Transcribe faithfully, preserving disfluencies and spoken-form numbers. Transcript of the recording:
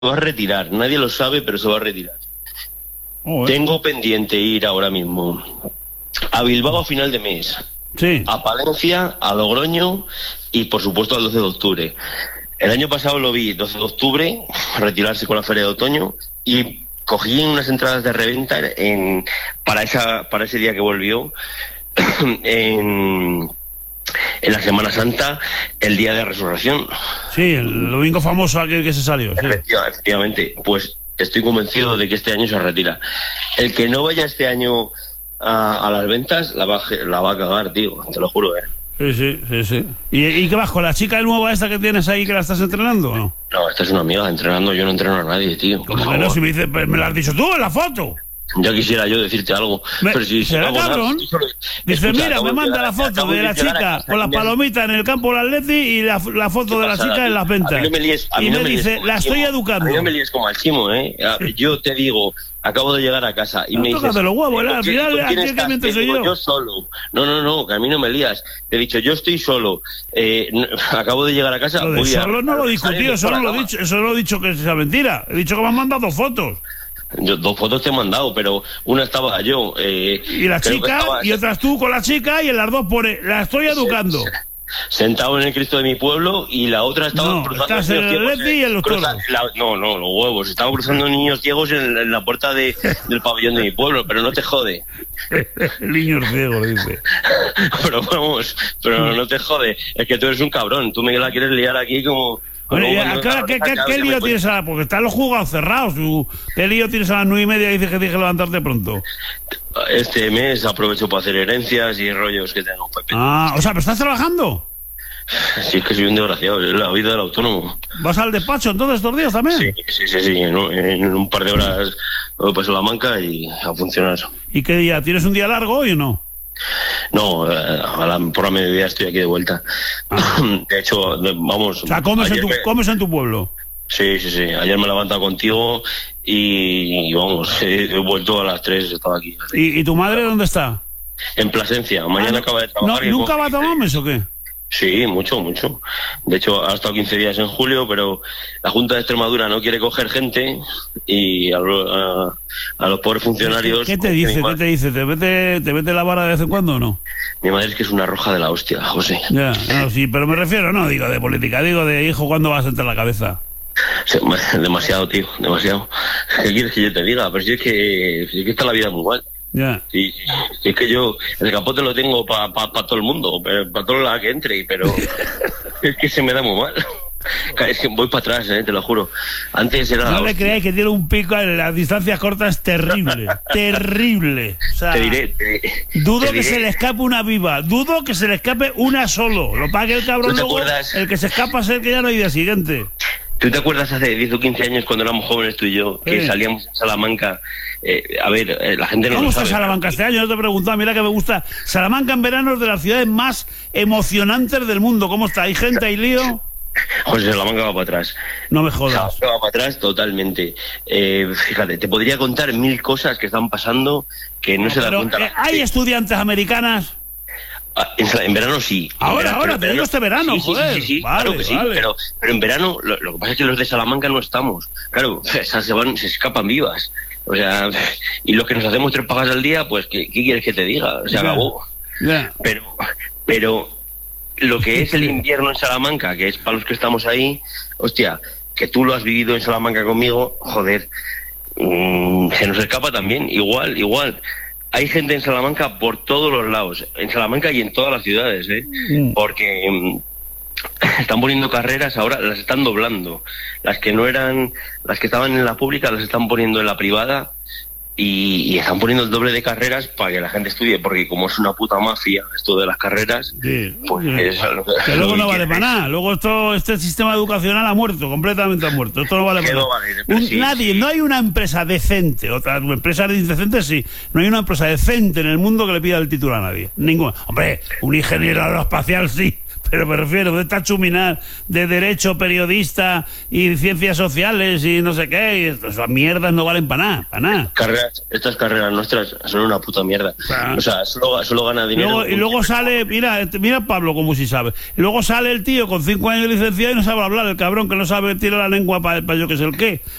va a retirar, nadie lo sabe, pero se va a retirar. Oh, eh. Tengo pendiente ir ahora mismo a Bilbao a final de mes, sí. a Palencia, a Logroño y por supuesto al doce de octubre. El año pasado lo vi doce de octubre, retirarse con la feria de otoño, y cogí unas entradas de reventa en, para, esa, para ese día que volvió, en, en la Semana Santa, el día de Resurrección. Sí, el domingo famoso aquel que se salió. Sí. Efectivamente, efectivamente, pues estoy convencido de que este año se retira. El que no vaya este año a, a las ventas la va, la va a cagar, tío, te lo juro, eh. Sí, sí, sí, sí. ¿Y, ¿Y qué vas con la chica nueva esta que tienes ahí que la estás entrenando o no? No, esta es una amiga entrenando, yo no entreno a nadie, tío. ¿Cómo que no? Si me dices, me lo has dicho tú en la foto. Ya quisiera yo decirte algo, me, pero si... ¿será si cabrón? Nada, solo... Dice, escucha, mira, me manda la foto de, de la chica con las palomitas en el campo del Atleti y la, la foto de la chica en las ventas. No me líes, y no me, me dice, la estoy chimo. educando. A mí no me líes como al chimo, ¿eh? Yo te digo, acabo de llegar a casa y no, me dices... tócate los huevos, al final, ¿a qué miento soy yo? Yo solo. No, no, no, que a mí no me lías. Te he dicho, yo estoy solo. Eh, no, acabo de llegar a casa... Lo de voy solo a, no lo he discutido, solo lo he dicho, eso no lo he dicho que sea mentira. He dicho que me han mandado fotos. Yo dos fotos te he mandado, pero una estaba yo. Eh, y la chica, estaba, y otras tú con la chica, y en las dos pone, la estoy educando. Sentado en el Cristo de mi pueblo, y la otra estaba no, cruzando estás en el Leti y en los toros. La, no, no, los huevos. Estaba cruzando niños ciegos en, en la puerta de, del pabellón de mi pueblo, pero no te jode. Niños ciegos, dice. Pero vamos, pero no te jode. Es que tú eres un cabrón. Tú me la quieres liar aquí como... Bueno, ya, claro, ¿qué, qué, qué lío tienes a, porque están los juzgados cerrados? ¿Qué lío tienes a las nueve y media y dices que tienes que levantarte pronto? Este mes aprovecho para hacer herencias y rollos que tengo. Ah, o sea, ¿pero estás trabajando? Sí, es que soy un desgraciado, es la vida del autónomo. ¿Vas al despacho entonces estos días también? Sí, sí, sí, sí. En, en un par de horas me paso la manca y a funcionar. ¿Y qué día? ¿Tienes un día largo hoy o no? No, a la, por la mediodía estoy aquí de vuelta. Ah. De hecho, vamos... O sea, ¿comes, en tu, me... ¿comes en tu pueblo? Sí, sí, sí. Ayer me he levantado contigo y, y vamos, he, he vuelto a las tres, estaba aquí. ¿Y, ¿Y tu madre dónde está? En Plasencia. Mañana ah, acaba de trabajar. No, ¿Nunca va a tomarmes o qué? Sí, mucho, mucho. De hecho, ha estado quince días en julio, pero la Junta de Extremadura no quiere coger gente y a, a, a los pobres funcionarios... ¿Qué te dice? ¿Qué te dice? ¿Te mete, ¿Te mete la vara de vez en cuando o no? Mi madre es que es una roja de la hostia, José. Ya, no, sí, pero me refiero, no digo de política, digo de hijo, ¿cuándo vas a sentar la cabeza? Sí, demasiado, tío, demasiado. ¿Qué quieres que yo te diga? Pero si es que, si es que está la vida muy mal. Ya. Sí, sí, es que yo el capote lo tengo para pa, pa todo el mundo, para todo lo que entre, pero es que se me da muy mal. Es que voy para atrás, eh, te lo juro. Antes era... No le creáis que tiene un pico en las distancias cortas terrible, terrible. O sea, te diré, te, dudo te que diré. se le escape una viva, dudo que se le escape una solo. Lo pague el cabrón luego, el que se escapa es el que ya no hay día siguiente. ¿Tú te acuerdas hace diez o quince años cuando éramos jóvenes tú y yo, que sí. salíamos a Salamanca? Eh, a ver, eh, la gente no ¿Cómo lo está sabe, Salamanca pero... este año? No te he preguntado, mira que me gusta. Salamanca en verano es de las ciudades más emocionantes del mundo. ¿Cómo está? ¿Hay gente, hay lío? José, Salamanca va para atrás. No me jodas. Salamanca va para atrás totalmente. Eh, fíjate, te podría contar mil cosas que están pasando que no, no se dan cuenta. Eh, ¿Hay estudiantes americanas? En, en verano sí. Ahora, verano, ahora, te digo este verano, sí, joder. Sí, sí, sí, vale, claro que sí, vale. pero, pero en verano lo, lo que pasa es que los de Salamanca no estamos. Claro, esas se van, se escapan vivas. O sea, y los que nos hacemos tres pagas al día, pues, ¿qué, qué quieres que te diga? Se acabó. Yeah. Pero, pero lo que es el invierno en Salamanca, que es para los que estamos ahí, hostia, que tú lo has vivido en Salamanca conmigo, joder, mmm, se nos escapa también, igual, igual. Hay gente en Salamanca por todos los lados, en Salamanca y en todas las ciudades, ¿eh? Mm. Porque um, están poniendo carreras, ahora las están doblando. Las que no eran, las que estaban en la pública las están poniendo en la privada y, y están poniendo el doble de carreras para que la gente estudie, porque como es una puta mafia esto de las carreras, sí, pues sí. Es lo que, que luego lo no que vale para nada. Luego esto, este sistema educacional ha muerto, completamente ha muerto. Esto no vale para no nada. Vale, Un, sí, nadie, sí. no hay una empresa decente, otra empresa indecente sí, no hay una empresa decente en el mundo que le pida el título a nadie. Ninguna. Hombre, un ingeniero aeroespacial sí, Pero me refiero, de esta chuminar de derecho, periodista y ciencias sociales y no sé qué, y esas mierdas no valen para nada, para nada. Carreras, estas carreras nuestras son una puta mierda. Ah. O sea, solo, solo gana dinero. Luego, y luego sale, mira, mira Pablo como si sabe. Y luego sale el tío con cinco años de licenciado y no sabe hablar, el cabrón que no sabe tirar la lengua para pa yo que sé el qué.